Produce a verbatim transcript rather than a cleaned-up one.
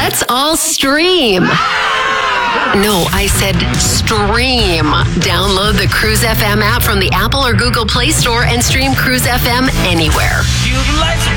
Let's all stream. No, I said stream. Download the Cruise F M app from the Apple or Google Play Store and stream Cruise F M anywhere. You like